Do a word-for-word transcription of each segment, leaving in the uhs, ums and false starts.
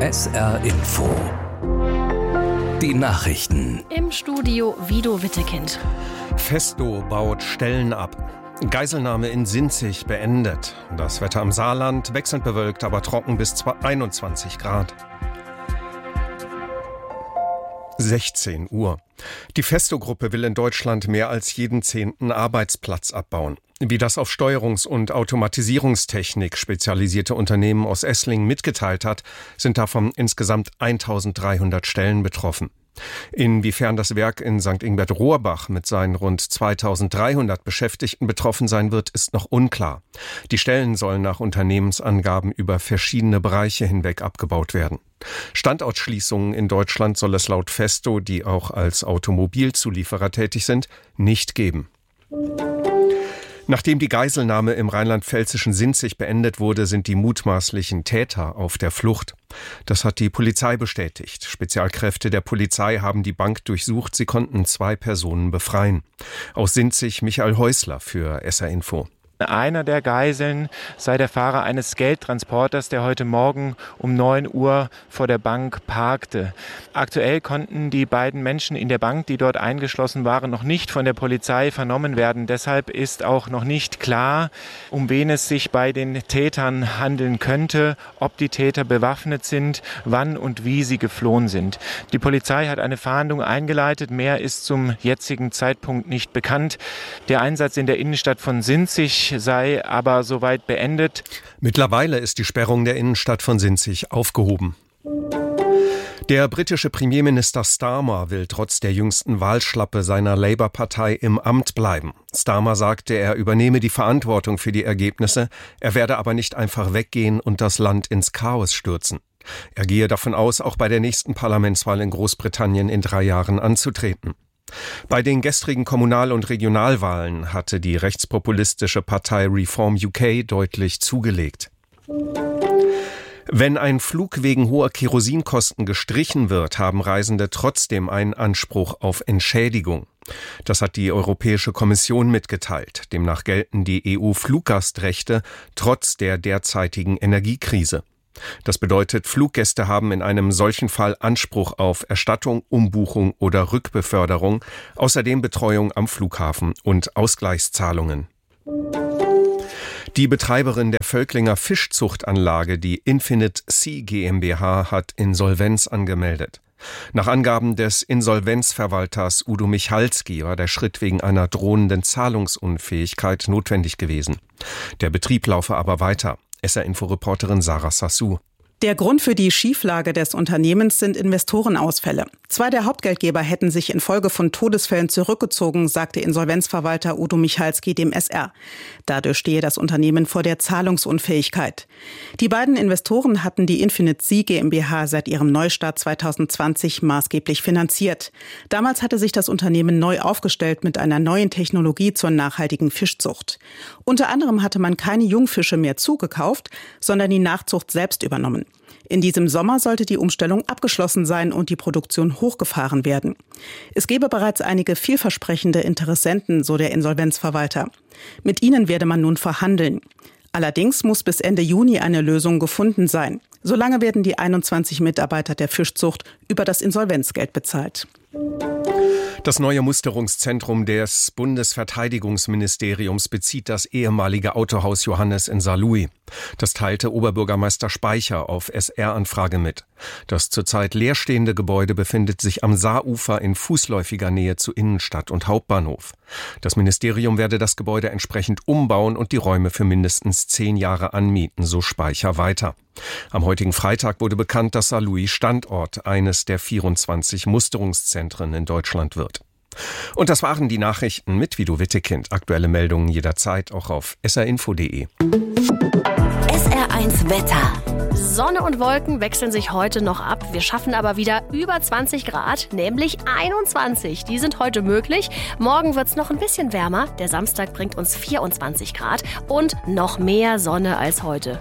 S R Info. Die Nachrichten. Im Studio Vido Wittekind. Festo baut Stellen ab. Geiselnahme in Sinzig beendet. Das Wetter im Saarland wechselnd bewölkt, aber trocken bis einundzwanzig Grad. sechzehn Uhr. Die Festo-Gruppe will in Deutschland mehr als jeden zehnten Arbeitsplatz abbauen. Wie das auf Steuerungs- und Automatisierungstechnik spezialisierte Unternehmen aus Esslingen mitgeteilt hat, sind davon insgesamt eintausenddreihundert Stellen betroffen. Inwiefern das Werk in Sankt Ingbert-Rohrbach mit seinen rund zweitausenddreihundert Beschäftigten betroffen sein wird, ist noch unklar. Die Stellen sollen nach Unternehmensangaben über verschiedene Bereiche hinweg abgebaut werden. Standortschließungen in Deutschland soll es laut Festo, die auch als Automobilzulieferer tätig sind, nicht geben. Nachdem die Geiselnahme im rheinland-pfälzischen Sinzig beendet wurde, sind die mutmaßlichen Täter auf der Flucht. Das hat die Polizei bestätigt. Spezialkräfte der Polizei haben die Bank durchsucht. Sie konnten zwei Personen befreien. Aus Sinzig Michael Häusler für S R Info. Einer der Geiseln sei der Fahrer eines Geldtransporters, der heute Morgen um neun Uhr vor der Bank parkte. Aktuell konnten die beiden Menschen in der Bank, die dort eingeschlossen waren, noch nicht von der Polizei vernommen werden. Deshalb ist auch noch nicht klar, um wen es sich bei den Tätern handeln könnte, ob die Täter bewaffnet sind, wann und wie sie geflohen sind. Die Polizei hat eine Fahndung eingeleitet. Mehr ist zum jetzigen Zeitpunkt nicht bekannt. Der Einsatz in der Innenstadt von Sinzig sei aber soweit beendet. Mittlerweile ist die Sperrung der Innenstadt von Sinzig aufgehoben. Der britische Premierminister Starmer will trotz der jüngsten Wahlschlappe seiner Labour-Partei im Amt bleiben. Starmer sagte, er übernehme die Verantwortung für die Ergebnisse, er werde aber nicht einfach weggehen und das Land ins Chaos stürzen. Er gehe davon aus, auch bei der nächsten Parlamentswahl in Großbritannien in drei Jahren anzutreten. Bei den gestrigen Kommunal- und Regionalwahlen hatte die rechtspopulistische Partei Reform U K deutlich zugelegt. Wenn ein Flug wegen hoher Kerosinkosten gestrichen wird, haben Reisende trotzdem einen Anspruch auf Entschädigung. Das hat die Europäische Kommission mitgeteilt. Demnach gelten die E U-Fluggastrechte trotz der derzeitigen Energiekrise. Das bedeutet, Fluggäste haben in einem solchen Fall Anspruch auf Erstattung, Umbuchung oder Rückbeförderung, außerdem Betreuung am Flughafen und Ausgleichszahlungen. Die Betreiberin der Völklinger Fischzuchtanlage, die Infinite Sea GmbH, hat Insolvenz angemeldet. Nach Angaben des Insolvenzverwalters Udo Michalski war der Schritt wegen einer drohenden Zahlungsunfähigkeit notwendig gewesen. Der Betrieb laufe aber weiter. S R-Info-Reporterin Sarah Sassou. Der Grund für die Schieflage des Unternehmens sind Investorenausfälle. Zwei der Hauptgeldgeber hätten sich infolge von Todesfällen zurückgezogen, sagte Insolvenzverwalter Udo Michalski dem S R. Dadurch stehe das Unternehmen vor der Zahlungsunfähigkeit. Die beiden Investoren hatten die Infinite Sea GmbH seit ihrem Neustart zweitausendzwanzig maßgeblich finanziert. Damals hatte sich das Unternehmen neu aufgestellt mit einer neuen Technologie zur nachhaltigen Fischzucht. Unter anderem hatte man keine Jungfische mehr zugekauft, sondern die Nachzucht selbst übernommen. In diesem Sommer sollte die Umstellung abgeschlossen sein und die Produktion hochgefahren werden. Es gebe bereits einige vielversprechende Interessenten, so der Insolvenzverwalter. Mit ihnen werde man nun verhandeln. Allerdings muss bis Ende Juni eine Lösung gefunden sein. Solange werden die einundzwanzig Mitarbeiter der Fischzucht über das Insolvenzgeld bezahlt. Das neue Musterungszentrum des Bundesverteidigungsministeriums bezieht das ehemalige Autohaus Johannes in Saarlouis. Das teilte Oberbürgermeister Speicher auf S R-Anfrage mit. Das zurzeit leerstehende Gebäude befindet sich am Saarufer in fußläufiger Nähe zu Innenstadt und Hauptbahnhof. Das Ministerium werde das Gebäude entsprechend umbauen und die Räume für mindestens zehn Jahre anmieten, so Speicher weiter. Am heutigen Freitag wurde bekannt, dass Saarlouis Standort eines der vierundzwanzig Musterungszentren in Deutschland wird. Und das waren die Nachrichten mit Vido Wittekind. Aktuelle Meldungen jederzeit auch auf S R info punkt de. S R eins Wetter. Sonne und Wolken wechseln sich heute noch ab. Wir schaffen aber wieder über zwanzig Grad, nämlich einundzwanzig. Die sind heute möglich. Morgen wird es noch ein bisschen wärmer. Der Samstag bringt uns vierundzwanzig Grad und noch mehr Sonne als heute.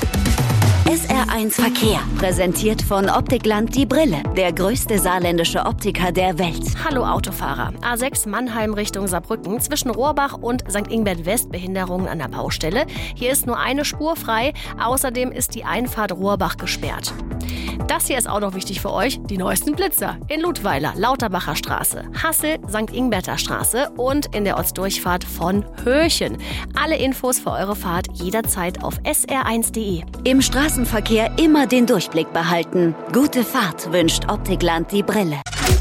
S R eins Verkehr, präsentiert von Optikland die Brille, der größte saarländische Optiker der Welt. Hallo Autofahrer. A sechs Mannheim Richtung Saarbrücken, zwischen Rohrbach und Sankt Ingbert West Behinderungen an der Baustelle. Hier ist nur eine Spur frei, außerdem ist die Einfahrt Rohrbach gesperrt. Das hier ist auch noch wichtig für euch, die neuesten Blitzer in Ludweiler, Lauterbacher Straße, Hassel, Sankt Ingberte Straße und in der Ortsdurchfahrt von Höchen. Alle Infos für eure Fahrt jederzeit auf S R eins Punkt de. Im Straßenverkehr immer den Durchblick behalten. Gute Fahrt wünscht Optikland die Brille.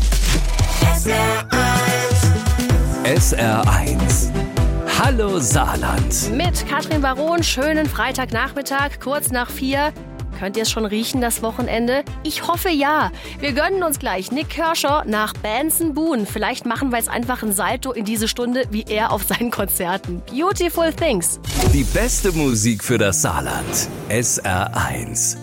S R eins. Hallo Saarland. Mit Katrin Baron, schönen Freitagnachmittag, kurz nach vier. Könnt ihr es schon riechen, das Wochenende? Ich hoffe ja. Wir gönnen uns gleich Nick Kershaw nach Benson-Boone. Vielleicht machen wir jetzt einfach ein Salto in diese Stunde, wie er auf seinen Konzerten. Beautiful Things. Die beste Musik für das Saarland. S R eins.